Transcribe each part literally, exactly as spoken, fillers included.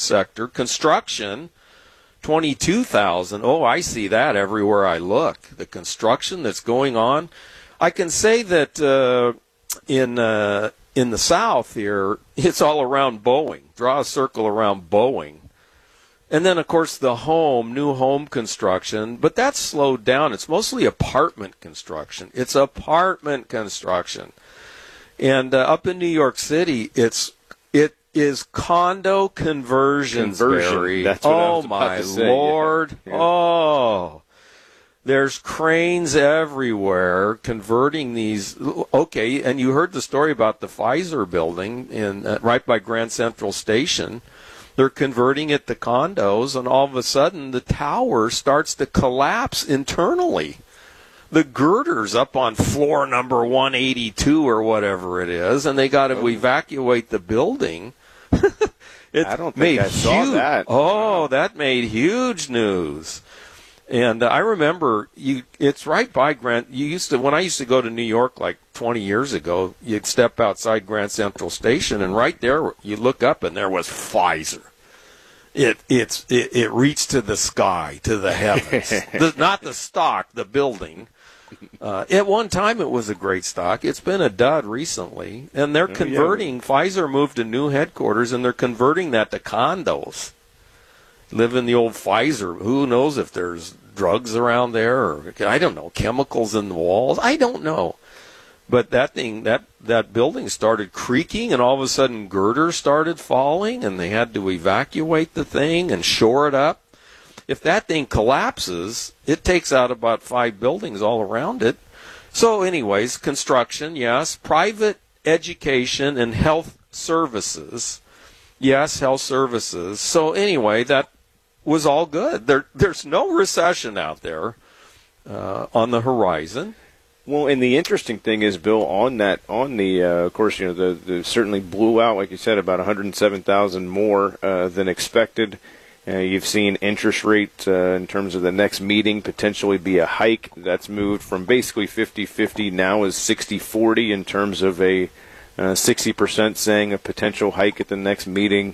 sector. Construction, twenty-two thousand. Oh, I see that everywhere I look. The construction that's going on. I can say that uh, in uh, in the South here, it's all around Boeing. Draw a circle around Boeing. And then, of course, the home, new home construction, but that's slowed down. It's mostly apartment construction. It's apartment construction. And uh, up in New York City, it's it is condo conversions, Conversion. Barry. That's what oh, I was about my to say. Lord. Yeah. Yeah. Oh, there's cranes everywhere converting these. Okay, and you heard the story about the Pfizer building in uh, right by Grand Central Station. They're converting it to condos, and all of a sudden the tower starts to collapse internally. The girder's up on floor number one eighty-two or whatever it is, and they got to evacuate the building. It I don't think made I saw huge, that. Oh, that made huge news. And uh, I remember you. It's right by Grand. You used to when I used to go to New York like twenty years ago. You'd step outside Grand Central Station, and right there you look up, and there was Pfizer. It it's it, it reached to the sky, to the heavens. the, not the stock, the building. Uh, at one time, it was a great stock. It's been a dud recently, and they're oh, converting. Yeah. Pfizer moved to new headquarters, and they're converting that to condos. Live in the old Pfizer. Who knows if there's drugs around there, or I don't know, chemicals in the walls. I don't know. But that thing, that, that building started creaking, and all of a sudden girders started falling, and they had to evacuate the thing and shore it up. If that thing collapses, it takes out about five buildings all around it. So anyways, construction, yes. Private education and health services. Yes, health services. So anyway, that was all good. There, there's no recession out there uh, on the horizon. Well, and the interesting thing is, Bill, on that, on the, uh, of course, you know, the, the certainly blew out, like you said, about one hundred seven thousand more uh, than expected. Uh, you've seen interest rate uh, in terms of the next meeting potentially be a hike. That's moved from basically fifty-fifty now is sixty forty in terms of a uh, sixty percent saying a potential hike at the next meeting.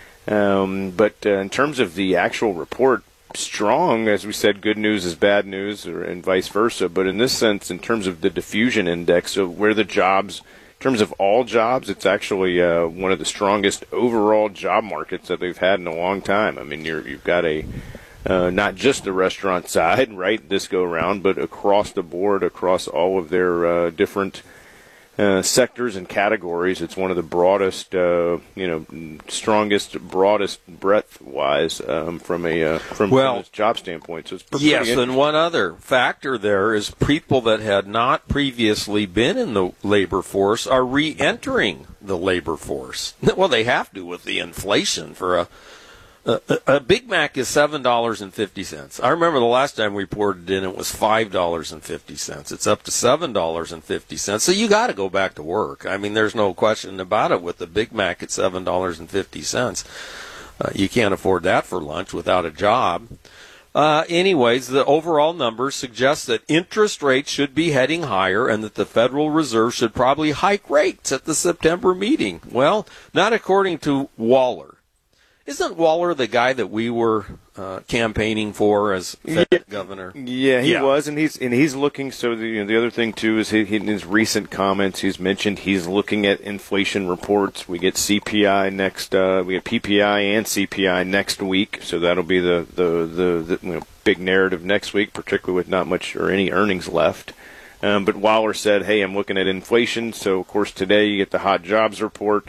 Um, but uh, in terms of the actual report, strong, as we said, good news is bad news, or and vice versa. But in this sense, in terms of the diffusion index, so where the jobs, in terms of all jobs, it's actually uh, one of the strongest overall job markets that they've had in a long time. I mean, you're, you've got a uh, not just the restaurant side, right, this go around, but across the board, across all of their uh, different Uh, sectors and categories. It's one of the broadest, uh, you know, strongest, broadest breadth-wise um, from a uh, from, well, from a job standpoint. So it's pretty yes, and one other factor there is people that had not previously been in the labor force are re-entering the labor force. Well, they have to with the inflation for a A, a Big Mac is seven dollars and fifty cents. I remember the last time we reported in, it was five dollars and fifty cents. It's up to seven dollars and fifty cents. So you got to go back to work. I mean, there's no question about it with the Big Mac at seven dollars and fifty cents. Uh, you can't afford that for lunch without a job. Uh, anyways, the overall numbers suggest that interest rates should be heading higher and that the Federal Reserve should probably hike rates at the September meeting. Well, not according to Waller. Isn't Waller the guy that we were uh, campaigning for as Fed yeah. governor? Yeah, he yeah. was, and he's and he's looking. So the you know, the other thing too is he, he, in his recent comments, he's mentioned he's looking at inflation reports. We get C P I next. Uh, we get P P I and C P I next week. So that'll be the the the, the you know, big narrative next week, particularly with not much or any earnings left. Um, but Waller said, "Hey, I'm looking at inflation." So of course today you get the hot jobs report.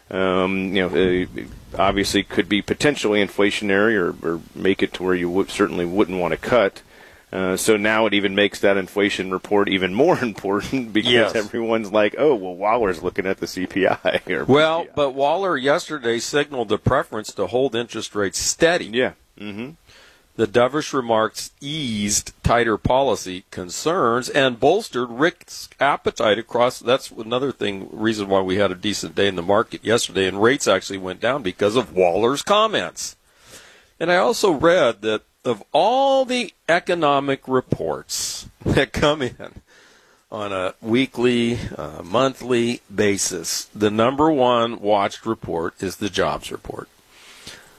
Um, you know, uh, obviously could be potentially inflationary or, or make it to where you would, certainly wouldn't want to cut. Uh, so now it even makes that inflation report even more important because yes. everyone's like, oh, well, Waller's looking at the C P I. Or well, P P I. but Waller yesterday signaled the preference to hold interest rates steady. Yeah. Mm-hmm. The dovish remarks eased tighter policy concerns and bolstered risk appetite across. That's another thing, reason why we had a decent day in the market yesterday, and rates actually went down because of Waller's comments. And I also read that of all the economic reports that come in on a weekly, uh, monthly basis, the number one watched report is the jobs report.